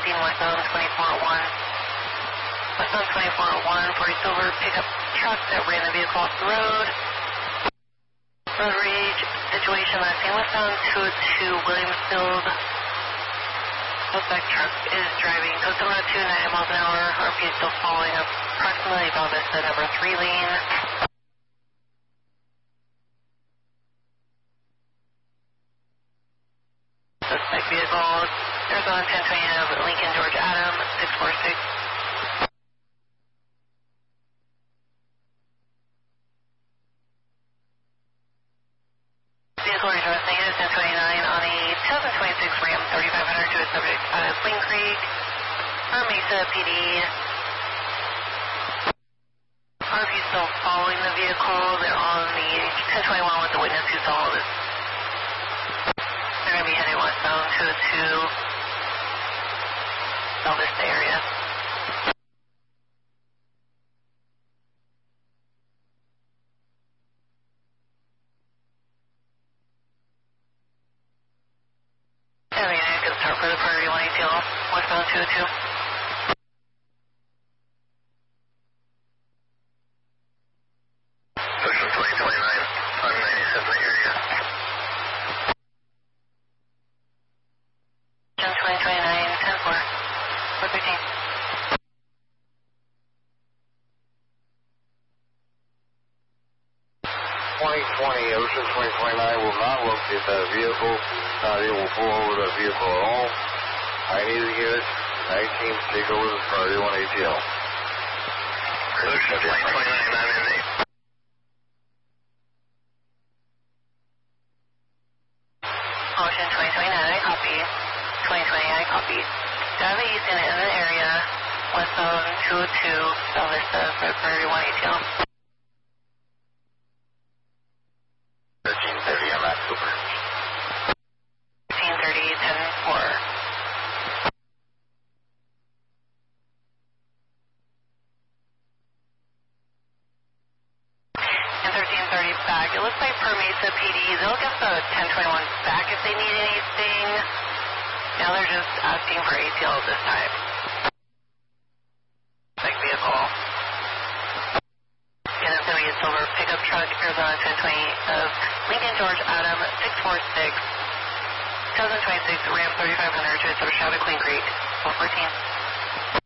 westbound 2401. Westbound 2401 for a silver pickup truck that ran the vehicle off the road. Road rage situation last seen westbound 202 Williamsfield. Suspect truck is driving close to 290 miles an hour. RP is still following approximately Val Vista number 3 lane. Suspect vehicle, Arizona 1020 of Lincoln George Adam 646. Vehicle resource negative 1029 on a 2026 Ram 3500 to a subject out of Queen Creek, or Mesa PD. RP still following the vehicle. They're on the 1021 with the witness who saw this. They're going to be heading westbound to Val Vista area. For the Prairie 1 ATL, westbound 202. Ocean 2029, on 97 area. Ocean 2029, 10-4, 413. Ocean 2029 will not locate that vehicle. Not able to pull over that vehicle at all. I need to get 19 to take over the Priority 1 ATL. Ocean 2029, I'm in the... Ocean 2029, I copy. 2020, I copy. Dive east and in the area, westbound 202, Val Vista for Priority 1 ATL. 1330, I'm at Cooper. 1330, 10-4. And 1330 back. It looks like per Mesa PD, they'll get the 1021 back if they need anything. Now they're just asking for ATL this time. Big vehicle. And it's going to be a silver pickup truck, Arizona 1020 of Lincoln George Adam 646. 2026 Ram 3500 to a Queen Creek, 414.